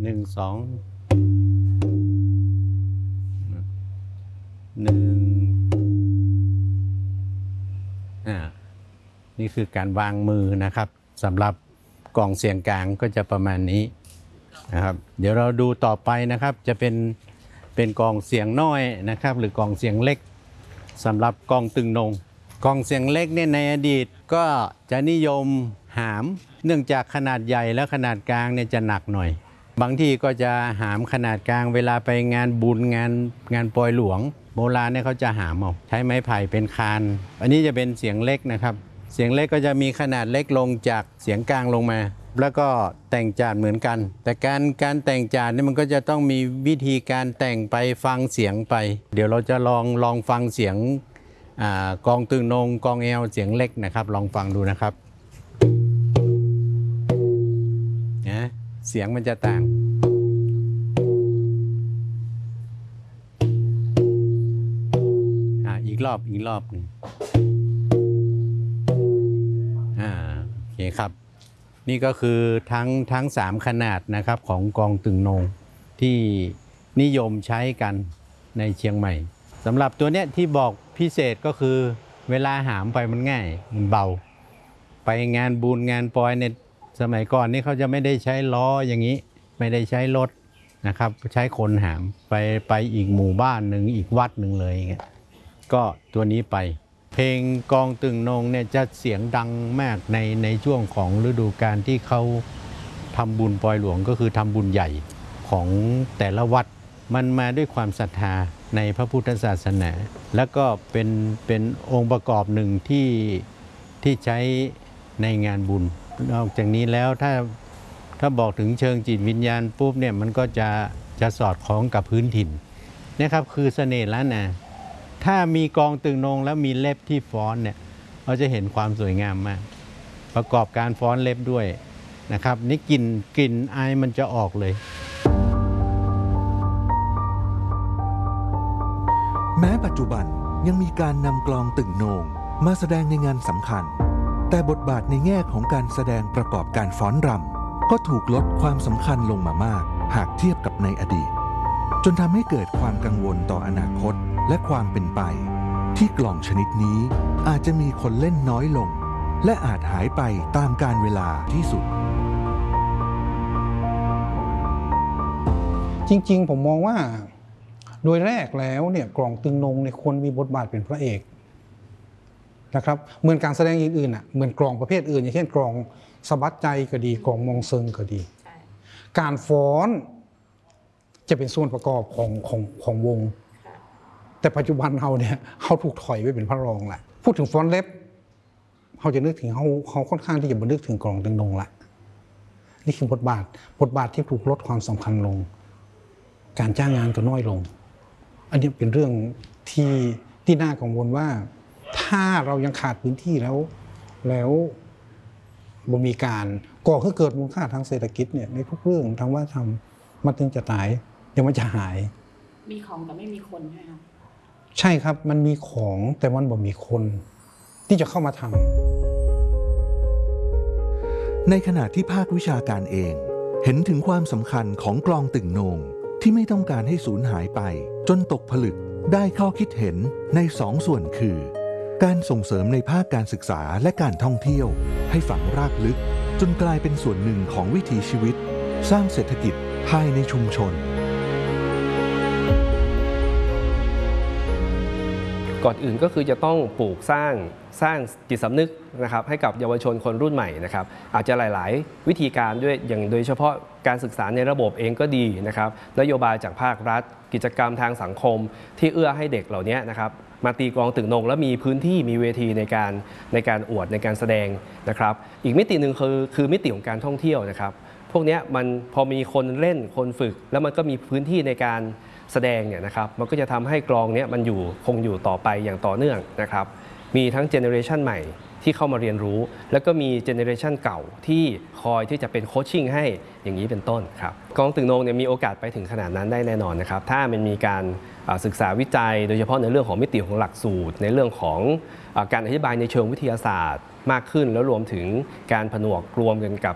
1 2 1นี่คือการวางมือนะครับสำหรับกล่องเสียงกลางก็จะประมาณนี้นะครับเดี๋ยวเราดูต่อไปนะครับจะเป็นกล่องเสียงน้อยนะครับหรือกล่องเสียงเล็กสำหรับกล่องตึงนงกล่องเสียงเล็กเนี่ยในอดีตก็จะนิยมหามเนื่องจากขนาดใหญ่และขนาดกลางเนี่ยจะหนักหน่อยบางที่ก็จะหามขนาดกลางเวลาไปงานบุญงานปอยหลวงโบราณเนี่ยเขาจะหามเอาใช้ไม้ไผ่เป็นคานอันนี้จะเป็นเสียงเล็กนะครับเสียงเล็กก็จะมีขนาดเล็กลงจากเสียงกลางลงมาแล้วก็แต่งจานเหมือนกันแต่การแต่งจานนี่มันก็จะต้องมีวิธีการแต่งไปฟังเสียงไปเดี๋ยวเราจะลองฟังเสียงกองตึงนงกองแอลเสียงเล็กนะครับลองฟังดูนะครับนะเสียงมันจะต่างอีกรอบหนึ่งโอเคครับนี่ก็คือทั้ง3ขนาดนะครับของกองตึงนงที่นิยมใช้กันในเชียงใหม่สำหรับตัวเนี้ยที่บอกพิเศษก็คือเวลาหามไปมันง่ายมันเบาไปงานบุญงานปอยเนี่ยสมัยก่อนนี่เขาจะไม่ได้ใช้ล้ออย่างนี้ไม่ได้ใช้รถนะครับใช้คนหามไปอีกหมู่บ้านหนึ่งอีกวัดหนึ่งเลยอย่างเงี้ยก็ตัวนี้ไปเพลงกองตึงนงเนี่ยจะเสียงดังมากในช่วงของฤดูกาลที่เขาทำบุญปอยหลวงก็คือทำบุญใหญ่ของแต่ละวัดมันมาด้วยความศรัทธาในพระพุทธศาสนาแล้วก็เป็นองค์ประกอบหนึ่งที่ใช้ในงานบุญนอกจากนี้แล้วถ้าบอกถึงเชิงจิตวิญญาณปุ๊บเนี่ยมันก็จะสอดคล้องกับพื้นถิ่นนะครับคือเสน่ห์ล้านนาถ้ามีกองตึงนงแล้วมีเล็บที่ฟ้อนเนี่ยเราจะเห็นความสวยงามมากประกอบการฟ้อนเล็บด้วยนะครับนี่กลิ่นอายมันจะออกเลยแม้ปัจจุบันยังมีการนำกลองตึงโหน่งมาแสดงในงานสำคัญแต่บทบาทในแง่ของการแสดงประกอบการฟ้อนรำก็ถูกลดความสำคัญลงมามากหากเทียบกับในอดีตจนทำให้เกิดความกังวลต่ออนาคตและความเป็นไปที่กลองชนิดนี้อาจจะมีคนเล่นน้อยลงและอาจหายไปตามกาลเวลาที่สุดจริงๆผมมองว่าโดยแรกแล้วเนี่ยกลองตึงนงในควรมีบทบาทเป็นพระเอกนะครับเหมือนการแสดงอย่างอื่นอ่ะเหมือนกลองประเภทอื่นอย่างเช่นกลองสะบัดใจก็ดีกลองมองเซิงก็ดีการฟ้อนจะเป็นส่วนประกอบของวงแต่ปัจจุบันเขาถูกถอยไปเป็นพระรองแหละพูดถึงฟ้อนเล็บเขาจะนึกถึงเขาค่อนข้างที่จะบันทึกถึงกลองตึงนงละนี่คือบทบาทที่ถูกลดความสำคัญลงการจ้างงานก็น้อยลงอันนี้เป็นเรื่องที่น่ากังวลว่าถ้าเรายังขาดพื้นที่แล้วบ่มีการก่อให้เกิดมูลค่าทางเศรษฐกิจเนี่ยในทุกเรื่องทางว่าทำมันถึงจะตายเดี๋ยวมันจะหายมีของแต่ไม่มีคนใช่ไหมครับใช่ครับมันมีของแต่มันบ่มีคนที่จะเข้ามาทำในขณะที่ภาควิชาการเองเห็นถึงความสำคัญของกลองตึงโหน่งที่ไม่ต้องการให้สูญหายไปจนตกผลึกได้ข้อคิดเห็นใน2 ส่วนคือการส่งเสริมในภาคการศึกษาและการท่องเที่ยวให้ฝังรากลึกจนกลายเป็นส่วนหนึ่งของวิถีชีวิตสร้างเศรษฐกิจภายในชุมชนก่อนอื่นก็คือจะต้องปลูกสร้างจิตสำนึกนะครับให้กับเยาวชนคนรุ่นใหม่นะครับอาจจะหลายๆวิธีการด้วยอย่างโดยเฉพาะการศึกษาในระบบเองก็ดีนะครับนโยบายจากภาครัฐกิจกรรมทางสังคมที่เอื้อให้เด็กเหล่านี้นะครับมาตีกลองตึงนงแล้วมีพื้นที่มีเวทีในการอวดในการแสดงนะครับอีกมิติหนึ่งคือมิติของการท่องเที่ยวนะครับพวกนี้มันพอมีคนเล่นคนฝึกแล้วมันก็มีพื้นที่ในการแสดงเนี่ยนะครับมันก็จะทำให้กลองนี้มันคงอยู่ต่อไปอย่างต่อเนื่องนะครับมีทั้งเจเนอเรชันใหม่ที่เข้ามาเรียนรู้แล้วก็มีเจเนอเรชันเก่าที่คอยที่จะเป็นโคชชิ่งให้อย่างนี้เป็นต้นครับกลองตึงนงเนี่ยมีโอกาสไปถึงขนาดนั้นได้แน่นอนนะครับถ้ามันมีการศึกษาวิจัยโดยเฉพาะในเรื่องของมิติของหลักสูตรในเรื่องของการอธิบายในเชิงวิทยาศาสตร์มากขึ้นแล้วรวมถึงการผนวกรวมกันกับ